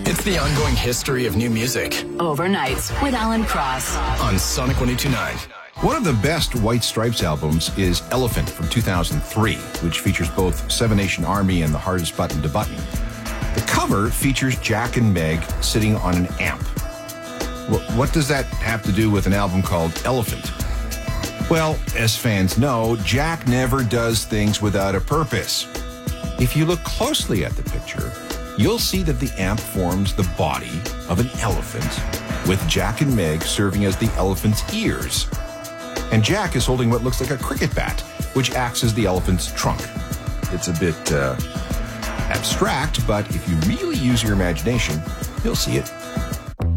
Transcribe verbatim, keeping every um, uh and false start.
It's the ongoing history of new music. Overnights with Alan Cross. On Sonic one oh two point nine. One of the best White Stripes albums is Elephant from two thousand three, which features both Seven Nation Army and The Hardest Button to Button. The cover features Jack and Meg sitting on an amp. What does that have to do with an album called Elephant? Well, as fans know, Jack never does things without a purpose. If you look closely at the picture, you'll see that the amp forms the body of an elephant, with Jack and Meg serving as the elephant's ears. And Jack is holding what looks like a cricket bat, which acts as the elephant's trunk. It's a bit uh, abstract, but if you really use your imagination, you'll see it.